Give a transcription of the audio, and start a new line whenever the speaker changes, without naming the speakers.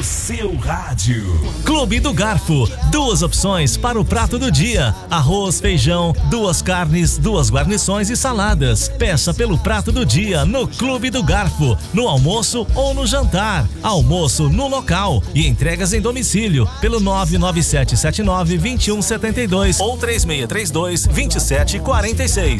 seu rádio.
Clube do Garfo, 2 opções para o prato do dia: arroz, feijão, 2 carnes, 2 guarnições e saladas. Peça pelo prato do dia no Clube do Garfo, no almoço ou no jantar. Almoço no local e entregas em domicílio pelo 99779-2172 ou 3632-2746.